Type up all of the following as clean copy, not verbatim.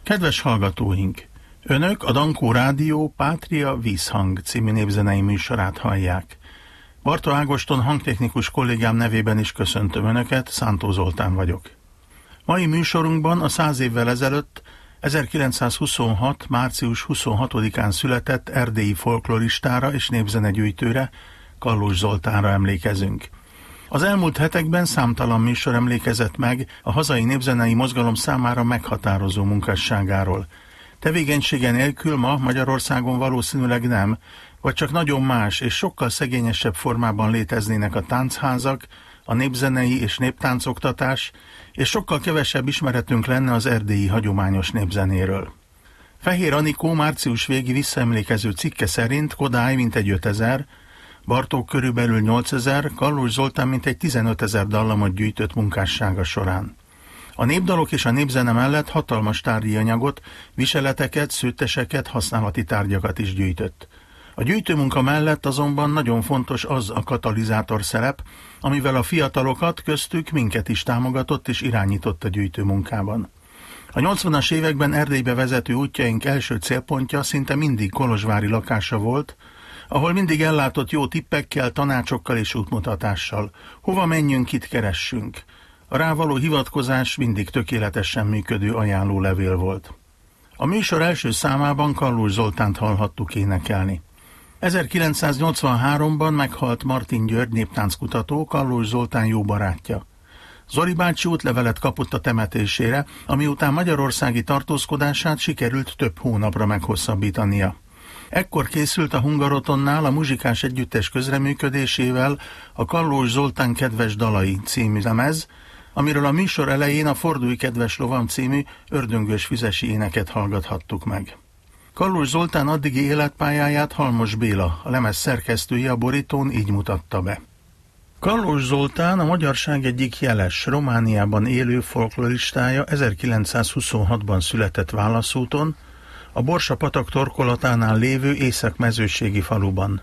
Kedves hallgatóink! Önök a Dankó Rádió Pátria Vízhang című népzenei műsorát hallják. Barta Ágoston hangtechnikus kollégám nevében is köszöntöm Önöket, Szántó Zoltán vagyok. Mai műsorunkban a 100 évvel ezelőtt, 1926. március 26-án született erdélyi folkloristára és népzenegyűjtőre, Kallós Zoltánra emlékezünk. Az elmúlt hetekben számtalan műsor emlékezett meg a hazai népzenei mozgalom számára meghatározó munkásságáról. Tevékenysége nélkül ma Magyarországon valószínűleg nem, vagy csak nagyon más és sokkal szegényesebb formában léteznének a táncházak, a népzenei és néptáncoktatás, és sokkal kevesebb ismeretünk lenne az erdélyi hagyományos népzenéről. Fehér Anikó március végi visszaemlékező cikke szerint Kodály mintegy 5000, Bartók körülbelül 8000, Kallós Zoltán mintegy 15 000 dallamot gyűjtött munkássága során. A népdalok és a népzene mellett hatalmas tárgyi anyagot, viseleteket, szőtteseket, használati tárgyakat is gyűjtött. A gyűjtőmunka mellett azonban nagyon fontos az a katalizátor szerep, amivel a fiatalokat, köztük minket is támogatott és irányított a gyűjtőmunkában. A 80-as években Erdélybe vezető útjaink első célpontja szinte mindig kolozsvári lakása volt, ahol mindig ellátott jó tippekkel, tanácsokkal és útmutatással. Hova menjünk, kit keressünk. A rávaló hivatkozás mindig tökéletesen működő ajánlólevél volt. A műsor első számában Kallós Zoltánt hallhattuk énekelni. 1983-ban meghalt Martin György néptánckutató, Kallós Zoltán jó barátja. Zoli bácsi útlevelet kapott a temetésére, ami után magyarországi tartózkodását sikerült több hónapra meghosszabbítania. Ekkor készült a Hungarotonnál a muzsikás együttes közreműködésével a Kallós Zoltán kedves dalai című lemez, amiről a műsor elején a Fordulj kedves lovam című ördöngős füzesi éneket hallgathattuk meg. Kallós Zoltán addigi életpályáját Halmos Béla, a lemez szerkesztője a borítón így mutatta be. Kallós Zoltán a magyarság egyik jeles, Romániában élő folkloristája, 1926-ban született Válaszúton, a Borsa-patak torkolatánál lévő észak-mezőségi faluban.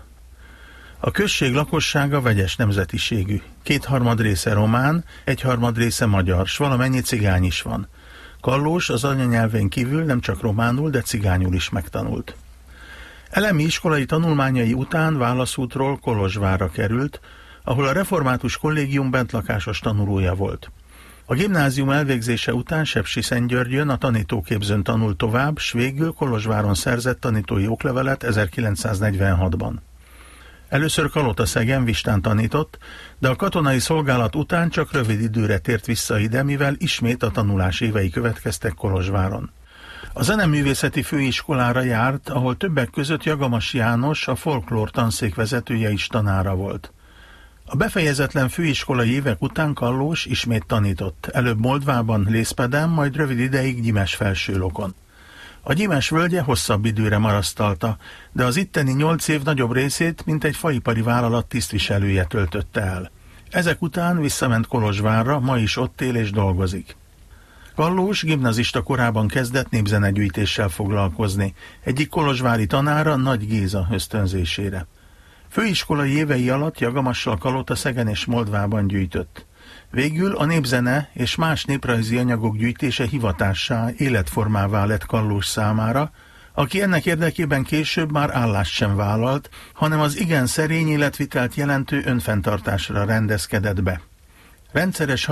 A község lakossága vegyes nemzetiségű. 2/3 része román, 1/3 része magyar, s valamennyi cigány is van. Kallós az anyanyelvén kívül nem csak románul, de cigányul is megtanult. Elemi iskolai tanulmányai után Válaszútról Kolozsvárra került, ahol a református kollégium bentlakásos tanulója volt. A gimnázium elvégzése után Sepsiszentgyörgyön a tanítóképzőn tanult tovább, s végül Kolozsváron szerzett tanítói oklevelet 1946-ban. Először Kalotaszegen Vistán tanított, de a katonai szolgálat után csak rövid időre tért vissza ide, mivel ismét a tanulás évei következtek Kolozsváron. A zeneművészeti főiskolára járt, ahol többek között Jagamas János, a folklór tanszék vezetője is tanára volt. A befejezetlen főiskolai évek után Kallós ismét tanított, előbb Moldvában, Lészpeden, majd rövid ideig Gyimesfelsőlokon. A Gyimes völgye hosszabb időre marasztalta, de az itteni 8 év nagyobb részét mintegy faipari vállalat tisztviselője töltötte el. Ezek után visszament Kolozsvárra, ma is ott él és dolgozik. Kallós gimnazista korában kezdett népzenegyűjtéssel foglalkozni, egyik kolozsvári tanára, Nagy Géza ösztönzésére. Főiskolai évei alatt Jagamassal, Kalotaszegen és Moldvában gyűjtött. Végül a népzene és más néprajzi anyagok gyűjtése hivatássá, életformává lett Kallós számára, aki ennek érdekében később már állást sem vállalt, hanem az igen szerény életvitelt jelentő önfenntartásra rendezkedett be. Rendszeres